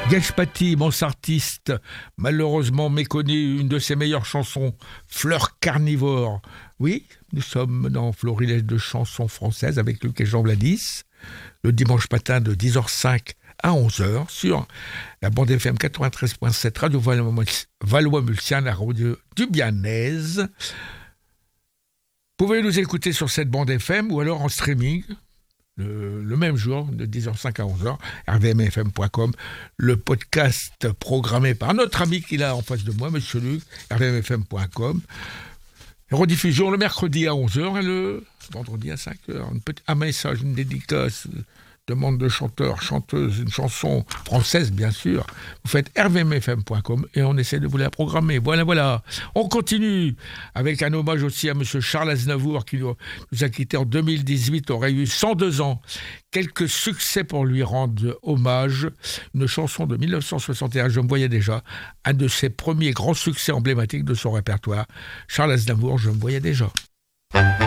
Gage Paty, immense artiste, malheureusement méconnu, une de ses meilleures chansons, Fleurs carnivores. Oui, nous sommes dans Florilège de chansons françaises avec Luc et Jean Vladis, le dimanche matin de 10h05 à 11h sur la bande FM 93.7 Radio Valois-Mulciane, la radio du Bianaise. Vous pouvez nous écouter sur cette bande FM ou alors en streaming le même jour de 10h05 à 11h, rvmfm.com, le podcast programmé par notre ami qui est là en face de moi, Monsieur Luc, rvmfm.com. Rediffusion le mercredi à 11h et le vendredi à 5h. Un message, une dédicace, demande de chanteur, chanteuse, une chanson française bien sûr. Vous faites rvmfm.com et on essaie de vous la programmer. Voilà. On continue avec un hommage aussi à monsieur Charles Aznavour qui nous a quittés en 2018, aurait eu 102 ans. Quelques succès pour lui rendre hommage. Une chanson de 1961, Je me voyais déjà, un de ses premiers grands succès emblématiques de son répertoire. Charles Aznavour, Je me voyais déjà.